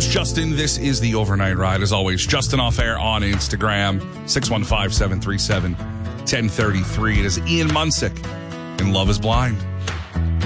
name's Justin. This is the Overnight Ride. As always, Justin Off Air on Instagram, 615-737-1033. It is Ian Munsick in Love is Blind.